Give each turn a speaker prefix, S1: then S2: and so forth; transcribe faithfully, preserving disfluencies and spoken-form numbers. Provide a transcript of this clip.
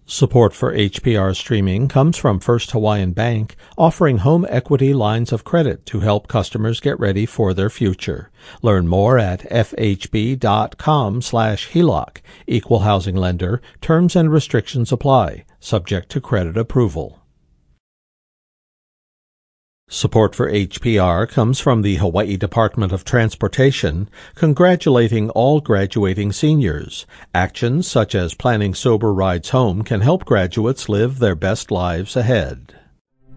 S1: Support for H P R streaming comes from First Hawaiian Bank, offering home equity lines of credit to help customers get ready for their future. Learn more at fhb.com slash HELOC. Equal housing lender. Terms and restrictions apply, subject to credit approval. Support for H P R comes from the Hawaii Department of Transportation, congratulating all graduating seniors. Actions such as planning sober rides home can help graduates live their best lives ahead.